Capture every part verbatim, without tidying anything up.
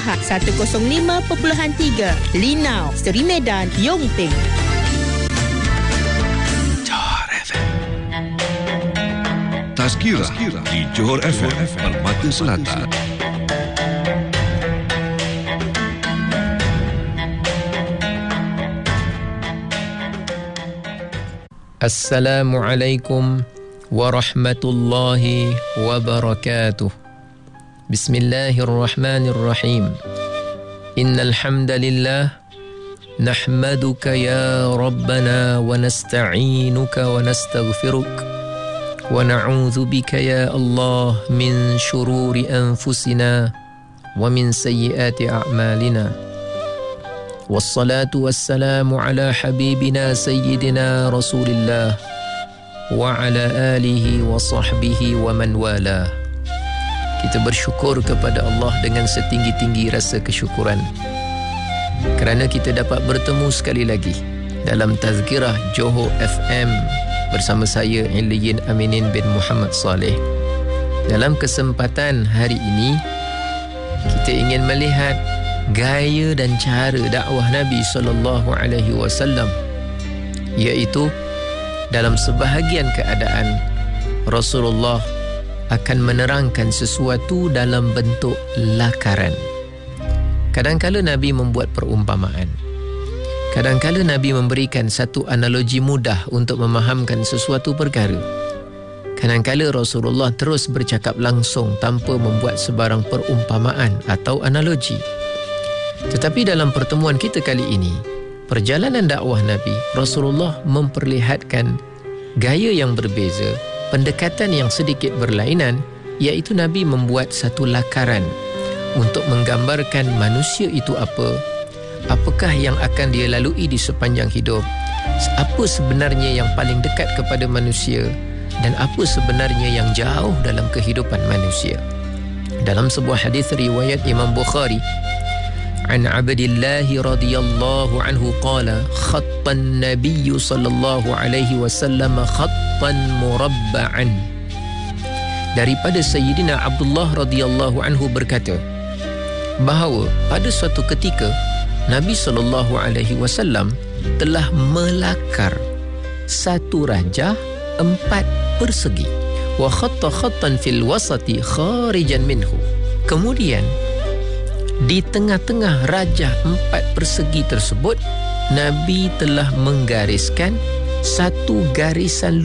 Berhad seratus lima perpuluhan tiga, Linau, Seri Medan, Yung Ping. Johor F M. Tazkirah di Johor F M, Permata Selatan. Assalamualaikum warahmatullahi wabarakatuh. Bismillahirrahmanirrahim. Innal hamdalillah nahmaduka ya rabbana wa nasta'inuka wa nastaghfiruk wa na'udzu bika ya Allah min shururi anfusina wa min sayyiati a'malina. Wassalatu wassalamu ala habibina sayyidina Rasulillah wa ala alihi wa sahbihi wa man wala. Kita bersyukur kepada Allah dengan setinggi-tinggi rasa kesyukuran kerana kita dapat bertemu sekali lagi dalam Tazkirah Johor F M bersama saya Illiyin Aminin bin Muhammad Saleh. Dalam kesempatan hari ini kita ingin melihat gaya dan cara dakwah Nabi sallallahu alaihi wasallam, iaitu dalam sebahagian keadaan Rasulullah akan menerangkan sesuatu dalam bentuk lakaran. Kadang-kala Nabi membuat perumpamaan. Kadang-kala Nabi memberikan satu analogi mudah untuk memahamkan sesuatu perkara. Kadang-kala Rasulullah terus bercakap langsung tanpa membuat sebarang perumpamaan atau analogi. Tetapi dalam pertemuan kita kali ini, perjalanan dakwah Nabi, Rasulullah memperlihatkan gaya yang berbeza, pendekatan yang sedikit berlainan, iaitu Nabi membuat satu lakaran untuk menggambarkan manusia itu apa, apakah yang akan dia lalui di sepanjang hidup, apa sebenarnya yang paling dekat kepada manusia, dan apa sebenarnya yang jauh dalam kehidupan manusia. Dalam sebuah hadis riwayat Imam Bukhari, عن عبد الله رضي الله عنه قال خط النبي صلى الله عليه وسلم خطا مربعا. Daripada Sayyidina Abdullah radhiyallahu anhu berkata bahawa pada suatu ketika Nabi sallallahu alaihi wasallam telah melakar satu rajah empat persegi, wa khatta khattan fil wasati kharijan minhu. Kemudian di tengah-tengah rajah empat persegi tersebut, Nabi telah menggariskan satu garisan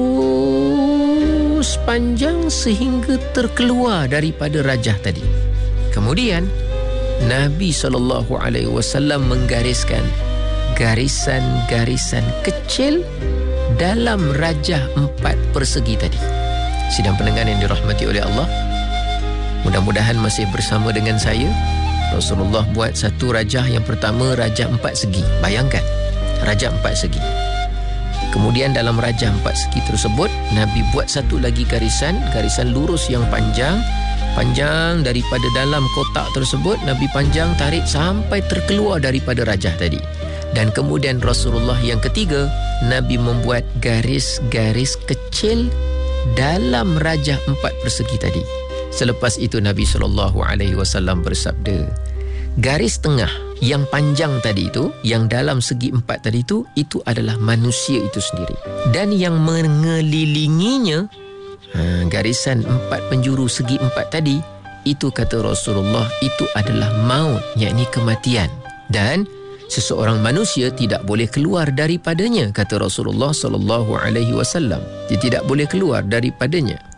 lurus panjang sehingga terkeluar daripada rajah tadi. Kemudian Nabi sallallahu alaihi wasallam menggariskan garisan-garisan kecil dalam rajah empat persegi tadi. Sidang pendengar yang dirahmati oleh Allah, mudah-mudahan masih bersama dengan saya. Rasulullah buat satu rajah yang pertama, rajah empat segi. Bayangkan, rajah empat segi. Kemudian dalam rajah empat segi tersebut, Nabi buat satu lagi garisan, garisan lurus yang panjang. Panjang daripada dalam kotak tersebut, Nabi panjang tarik sampai terkeluar daripada rajah tadi. Dan kemudian Rasulullah yang ketiga, Nabi membuat garis-garis kecil dalam rajah empat persegi tadi. Selepas itu Nabi sallallahu alaihi wasallam bersabda, garis tengah yang panjang tadi itu, yang dalam segi empat tadi itu, itu adalah manusia itu sendiri. Dan yang mengelilinginya, ha, garisan empat penjuru segi empat tadi, itu kata Rasulullah, itu adalah maut, yakni kematian. Dan seseorang manusia tidak boleh keluar daripadanya, kata Rasulullah sallallahu alaihi wasallam. Dia tidak boleh keluar daripadanya.